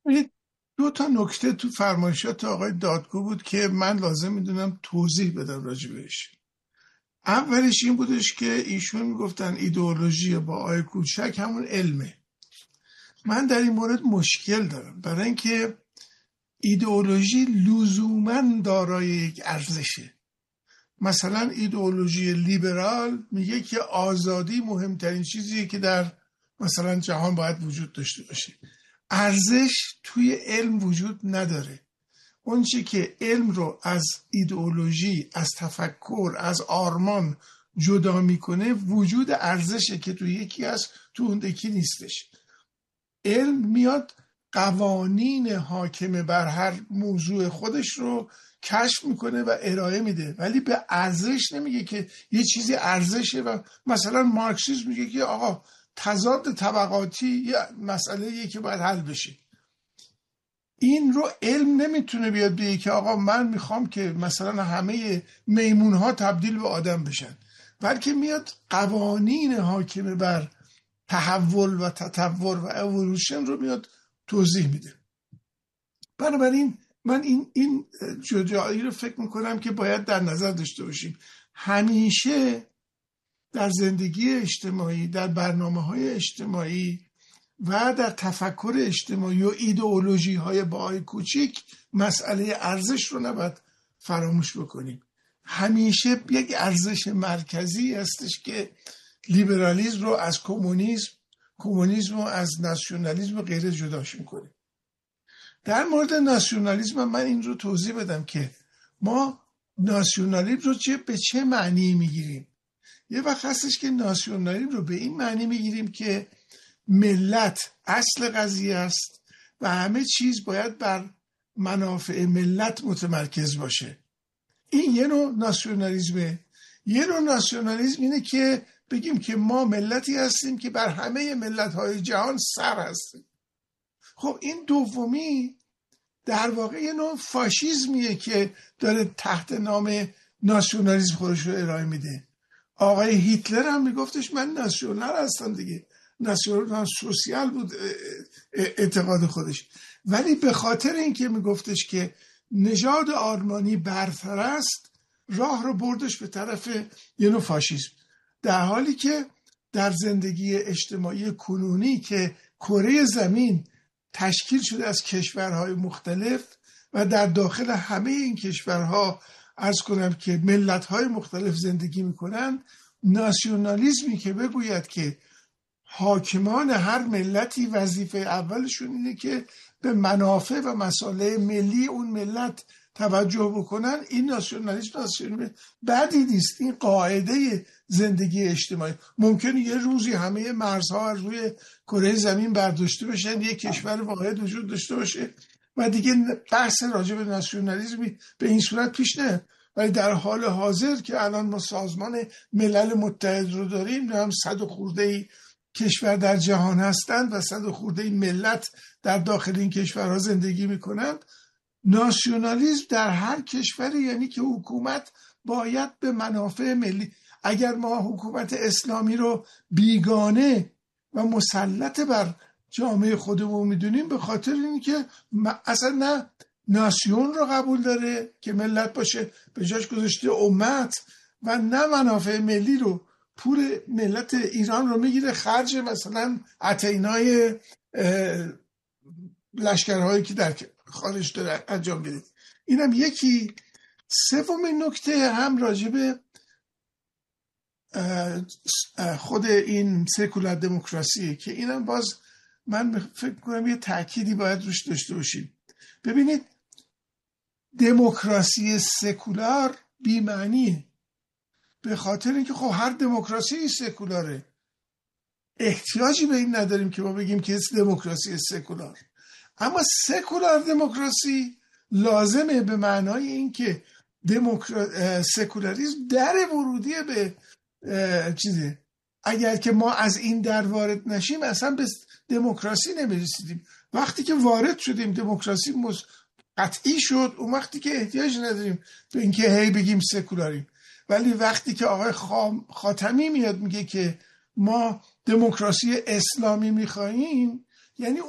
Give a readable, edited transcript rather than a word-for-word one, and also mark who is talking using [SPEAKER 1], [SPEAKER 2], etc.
[SPEAKER 1] دو تا نکته تو فرمایشات آقای دادگو بود که من لازم میدونم توضیح بدم راجع بهش. اولش این بودش که ایشون میگفتن ایدئولوژی با آی کوچک همون علمه. من در این مورد مشکل دارم، برای اینکه ایدئولوژی لزوماً دارای یک ارزشه. مثلا ایدئولوژی لیبرال میگه که آزادی مهمترین چیزیه که در مثلا جهان باید وجود داشته باشه. ارزش توی علم وجود نداره. اون چی که علم رو از ایدئولوژی، از تفکر، از آرمان جدا میکنه وجود ارزشه که توی یکی هست، تو اون یکی نیستش. علم میاد قوانین حاکم بر هر موضوع خودش رو کشف میکنه و ارائه میده، ولی به ارزش نمیگه که یه چیزی ارزشه. و مثلا مارکسیسم میگه که آقا تضاد طبقاتی یه مسئله که باید حل بشه. این رو علم نمیتونه بیاد بگه که آقا من میخوام که مثلا همه میمون ها تبدیل به آدم بشن، بلکه میاد قوانین حاکم بر تحول و تطور و اِوولوشن رو میاد توضیح میده. بنابراین من این جدایی رو فکر میکنم که باید در نظر داشته باشیم. همیشه در زندگی اجتماعی، در برنامه‌های اجتماعی و در تفکر اجتماعی و ایدئولوژی های با آی کوچیک مسئله ارزش رو نباید فراموش بکنیم. همیشه یک ارزش مرکزی هستش که لیبرالیسم رو از کمونیسم رو از ناسیونالیسم و غیره جداش میکنه. در مورد ناسیونالیسم من این رو توضیح بدم که ما ناسیونالیسم رو به چه معنی میگیریم. یه وقت هستش که ناسیونالیسم رو به این معنی میگیریم که ملت اصل قضیه است و همه چیز باید بر منافع ملت متمرکز باشه. این یه نوع ناسیونالیسمه. یه نوع ناسیونالیسم اینه که بگیم که ما ملتی هستیم که بر همه ملت‌های جهان سر هستیم. خب این دومی در واقع یه نوع فاشیزمیه که داره تحت نام ناسیونالیسم خودش رو ارائه میده. آقای هیتلر هم میگفتش من ناسیونال هستم دیگه، ناسیونال سوسیال بود اعتقاد خودش، ولی به خاطر اینکه میگفتش که نژاد آلمانی برتر است راه رو بردش به طرف یه نوع فاشیسم. در حالی که در زندگی اجتماعی کنونی که کره زمین تشکیل شده از کشورهای مختلف و در داخل همه این کشورها عرض کنم که ملت‌های مختلف زندگی میکنن، ناسیونالیسمی که بگوید که حاکمان هر ملتی وظیفه اولشون اینه که به منافع و مصالح ملی اون ملت توجه بکنن، این ناسیونالیسم بعدی نیست. این قاعده زندگی اجتماعی. ممکنه یه روزی همه مرزها از روی کره زمین برداشته بشن، یک کشور واحد وجود داشته باشه و دیگه بحث راجع به ناسیونالیسمی به این صورت پیش نه. ولی در حال حاضر که الان ما سازمان ملل متحد رو داریم، هم 100 خورده کشور در جهان هستند و 100 خورده ملت در داخل این کشورها زندگی میکنند. ناسیونالیسم در هر کشوری یعنی که حکومت باید به منافع ملی. اگر ما حکومت اسلامی رو بیگانه و مسلط بر جامعه خودمون میدونیم، به خاطر اینکه اصلا نه ناسیون رو قبول داره که ملت باشه، به جاش گذاشته امت، و نه منافع ملی رو، پول ملت ایران رو میگیره خرج مثلا اتینای لشکرهایی که در خارج داره انجام میده. اینم یکی. سومین نکته هم راجب خود این سکولار دموکراسی که اینم باز من فکر کنم یه تأکیدی باید روش داشته باشیم. ببینید دموکراسی سکولار بی‌معنیه، به خاطر اینکه خب هر دموکراسی سکولاره. احتیاجی به این نداریم که ما بگیم که دموکراسی سکولار. اما سکولار دموکراسی لازمه به معنای این که سکولاریسم در ورودی به چیزه. اگر که ما از این در وارد نشیم اصلا به دموکراسی نمیرسیدیم. وقتی که وارد شدیم دموکراسی قطعی شد، اون وقتی که احتیاج نداریم به اینکه هی بگیم سکولاریم. ولی وقتی که آقای خاتمی میاد میگه که ما دموکراسی اسلامی میخواییم، یعنی